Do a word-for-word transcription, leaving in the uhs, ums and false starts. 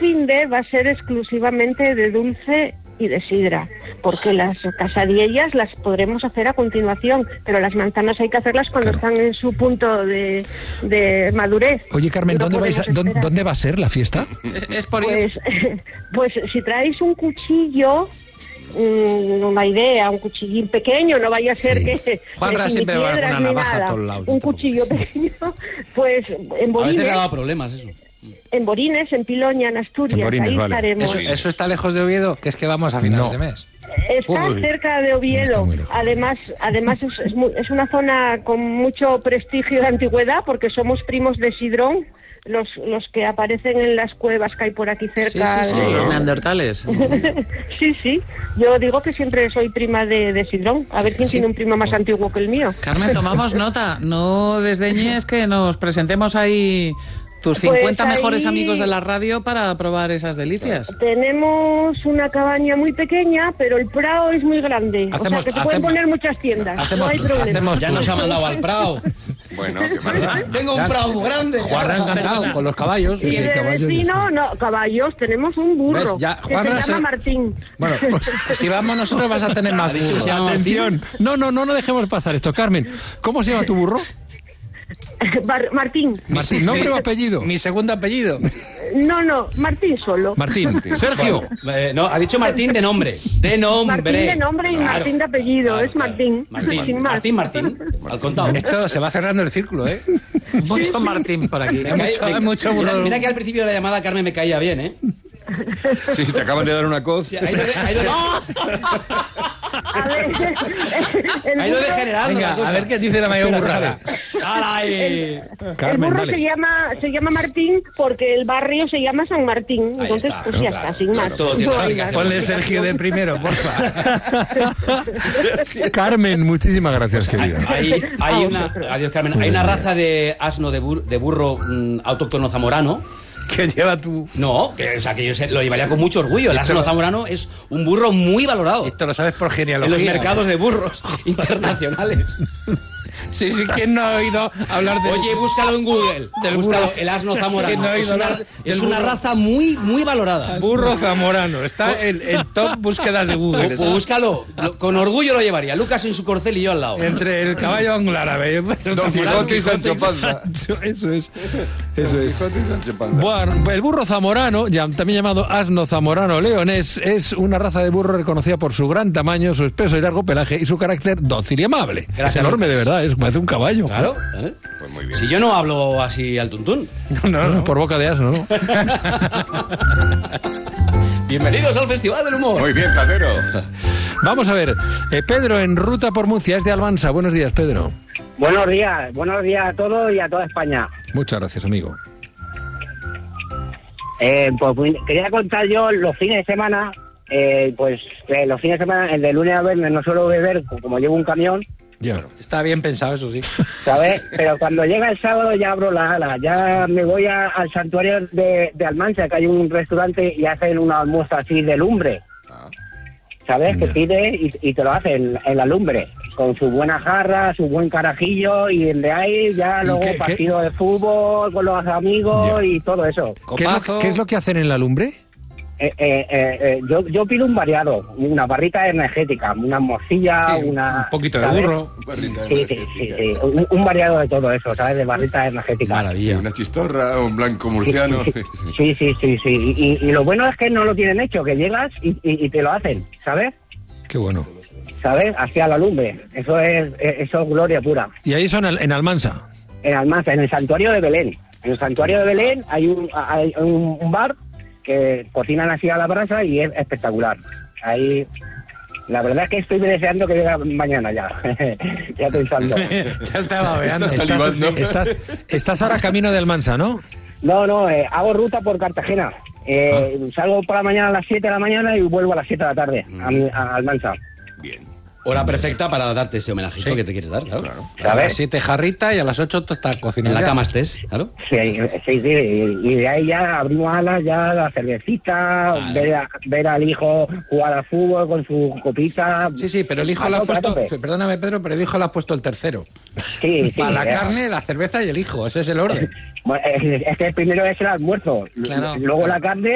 finde va a ser exclusivamente de dulce y de sidra, porque las quesadillas las podremos hacer a continuación, pero las manzanas hay que hacerlas cuando claro. están en su punto de, de madurez. Oye, Carmen, ¿dónde, vais a, ¿dónde, ¿dónde va a ser la fiesta? Es, es por pues, pues si traéis un cuchillo, una idea, un cuchillín pequeño, no vaya a ser sí. que Juanra siempre va con una navaja a todos lados. Un cuchillo pequeño, pues en Borines. A veces ha dado problemas eso. En Borines, en Piloña, en Asturias, en Borines, ahí vale. estaremos. ¿Eso, ¿Eso está lejos de Oviedo? Que es que vamos a finales no. de mes. Está Uy, cerca de Oviedo. No además, además es, es, muy, es una zona con mucho prestigio de antigüedad, porque somos primos de Sidrón, los los que aparecen en las cuevas que hay por aquí cerca. Sí, sí, sí. De... los neandertales. sí, sí. Yo digo que siempre soy prima de, de Sidrón. A ver quién sí. tiene un primo más antiguo que el mío. Carmen, tomamos nota. No desdeñes que nos presentemos ahí... Tus cincuenta pues ahí... mejores amigos de la radio para probar esas delicias. Tenemos una cabaña muy pequeña, pero el Prado es muy grande. Hacemos, o sea, que se hacemos, pueden poner muchas tiendas. Hacemos, no hay problema. Hacemos, ya nos ha mandado al Prado. Bueno, qué mal. Tengo un Prado muy grande. Juanra encantado con los caballos. Y de vecino, no, caballos, tenemos un burro ya, que se llama se... Martín. Bueno, pues, si vamos nosotros vas a tener más burros. Atención. No, no, no, no dejemos pasar esto. Carmen, ¿cómo se llama tu burro? Bar- Martín. Martín, ¿nombre o apellido? Mi segundo apellido. No, no, Martín solo. Martín. Sergio. Bueno, eh, no, ha dicho Martín de nombre. De nombre. Martín de nombre y claro, Martín de apellido. Claro, es Martín. Claro. Martín, sin más. Martín, Martín. Al contado. Esto se va cerrando el círculo, ¿eh? Mucho Martín por aquí. Me cae, mucho, me, mucho mira, mira que al principio de la llamada Carmen me caía bien, ¿eh? Sí, te acaban de dar una cosa. Sí, ha ido de, ha ido de... A ver, ha ido degenerando. Venga, a ver qué dice la mayor burrada. El, Carmen, el burro dale. se llama se llama Martín porque el barrio se llama San Martín. Ahí entonces, está, pues ¿no? ya Claro, está, sin más. todo tiene No, explicación. Ponle Sergio de primero, porfa. Carmen, muchísimas gracias, querida. Hay, hay una, adiós, Carmen. Hay una raza de asno de, bur, de burro mm, autóctono zamorano. ¿Qué lleva tú? No, que, o sea, que yo sé, lo llevaría con mucho orgullo. El asno zamorano es un burro muy valorado. Esto lo sabes por genealogía. En los mercados de burros internacionales. Sí, sí, ¿quién no ha oído hablar de... Oye, búscalo en Google. Del búscalo, burro. el asno zamorano. No es una, es una raza muy, muy valorada. Burro zamorano. Está en, en top búsquedas de Google. O, o búscalo. Lo, con orgullo lo llevaría. Lucas en su corcel y yo al lado. Entre el caballo árabe. Don Quijote y Sancho Panza. Eso es. Eso es. Don Quijote y Sancho Panza. Bueno, el burro zamorano, ya, también llamado asno zamorano leonés, es una raza de burro reconocida por su gran tamaño, su espeso y largo pelaje y su carácter dócil y amable. Gracias, es enorme, de verdad, es parece un caballo. Claro. ¿eh? Pues muy bien. Si yo no hablo así al tuntún. No, no, no, por boca de asno, ¿no? Bienvenidos al Festival del Humor. Muy bien, Platero. Vamos a ver, eh, Pedro en ruta por Murcia, es de Almansa. Buenos días, Pedro. Buenos días, buenos días a todos y a toda España. Muchas gracias, amigo. Eh, pues quería contar yo los fines de semana, eh, pues eh, los fines de semana, el de lunes a viernes no suelo beber, como llevo un camión, Ya. Está bien pensado, eso sí. ¿sabes? Pero cuando llega el sábado ya abro las alas, ya me voy a, al santuario de, de Almansa, que hay un restaurante y hacen una almuerzo así de lumbre, ¿sabes? Que pide y, y te lo hacen en la lumbre, con su buena jarra, su buen carajillo, y de ahí ya luego qué, partido qué? de fútbol con los amigos Ya. y todo eso. ¿Qué es, lo, ¿Qué es lo que hacen en la lumbre? Eh, eh, eh, eh, yo, yo pido un variado, una barrita energética, una morcilla, Sí, una... un poquito de ¿sabes? burro. Sí, sí, sí, sí. Un, un variado de todo eso, ¿sabes? De barrita energética. Sí, Maravilla. una chistorra, un blanco murciano. Sí, sí, sí, sí, sí. Y, y lo bueno es que no lo tienen hecho, que llegas y, y, y te lo hacen, ¿sabes? Qué bueno. ¿Sabes? Hacia la lumbre. Eso es, eso es gloria pura. Y ahí son en Almansa. En Almansa, en el santuario de Belén. En el santuario de Belén hay un, hay un, un bar que cocinan así a la brasa y es espectacular. Ahí, la verdad es que estoy deseando que llegue mañana ya. Ya pensando. Ya estaba veando. Estás salivando. Estás, estás ahora camino de Almansa, ¿no? No, no, eh, hago ruta por Cartagena. Eh, ah. Salgo por la mañana a las siete de la mañana y vuelvo a las siete de la tarde a, mi, a Almansa. Bien. Hora perfecta para darte ese homenajito Sí. que te quieres dar, claro. Claro. A ¿Sabes? las siete jarritas y a las ocho tú estás En cocinando. la cama estés, claro. Sí, sí, sí, y de ahí ya abrimos alas, ya la cervecita, Vale. ver, a- ver al hijo jugar al fútbol con su copita. Sí, sí, pero el hijo A le ha tope, a puesto... tope. Perdóname, Pedro, pero el hijo le ha puesto el tercero. Sí, sí. Para la eh, carne, la cerveza y el hijo. Ese es el orden. Bueno, es, es que primero es el almuerzo, Claro. luego la carne